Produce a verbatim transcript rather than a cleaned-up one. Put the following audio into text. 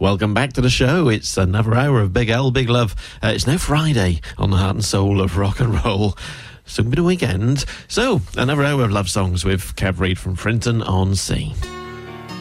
Welcome back to the show. It's another hour of Big L, Big Love. Uh, it's now Friday on the heart and soul of rock and roll. Soon be the weekend. So, another hour of love songs with Kev Reid from Frinton on Sea.